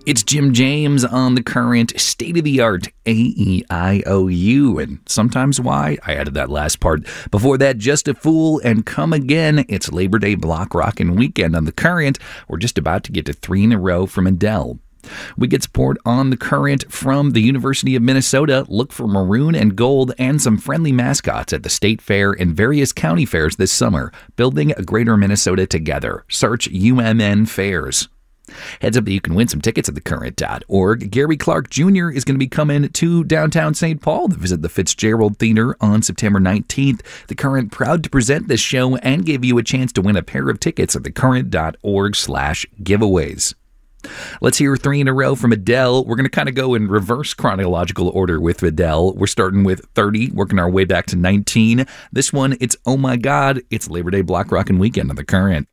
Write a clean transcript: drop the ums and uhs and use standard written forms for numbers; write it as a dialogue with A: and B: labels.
A: It's Jim James on the current state-of-the-art A-E-I-O-U, and sometimes why I added that last part. Before that, Just a Fool and Come Again. It's Labor Day Block Rockin' Weekend on the current. We're just about to get to 3 in a row from Adele. We get support on the current from the University of Minnesota. Look for maroon and gold and some friendly mascots at the state fair and various county fairs this summer. Building a greater Minnesota together. Search UMN Fairs. Heads up that you can win some tickets at thecurrent.org. Gary Clark Jr. is going to be coming to downtown St. Paul to visit the Fitzgerald Theater on September 19th. The Current proud to present this show and give you a chance to win a pair of tickets at thecurrent.org/giveaways. Let's hear 3 in a row from Adele. We're going to kind of go in reverse chronological order with Adele. We're starting with 30, working our way back to 19. This one, it's Oh My God. It's Labor Day Block Rockin' Weekend on the Current.